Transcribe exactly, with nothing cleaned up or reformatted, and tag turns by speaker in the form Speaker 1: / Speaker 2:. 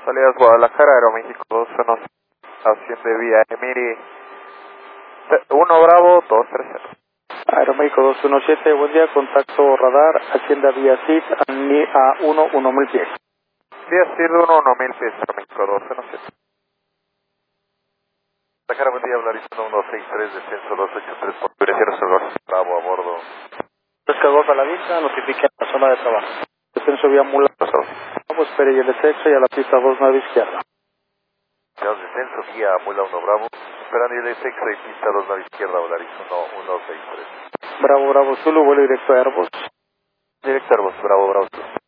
Speaker 1: Salidas Guadalajara, Aeroméxico dos uno, asciende vía Emiri uno Bravo dos tres cero.
Speaker 2: Aeroméxico dos uno siete, buen día, contacto radar, ascienda vía C I D a uno uno mil pies.
Speaker 1: Vía C I D uno uno mil pies, Aeroméxico dos uno siete. Guadalajara, buen día, Blarizano uno seis tres, descenso dos ocho tres por Grecia, reservar Bravo a bordo.
Speaker 2: Pescador a la vista, notifique a la zona de trabajo. Descenso vía Mula, Bravo, espere y el descenso y a la pista dos nueve izquierda.
Speaker 1: Señor, descenso vía Mula uno Bravo, esperando y el descenso y pista dos nueve izquierda, Blarizano uno seis tres.
Speaker 2: Bravo, Bravo, Zulu, vuelo directo a Airbus.
Speaker 1: Directo Airbus, Bravo, Bravo.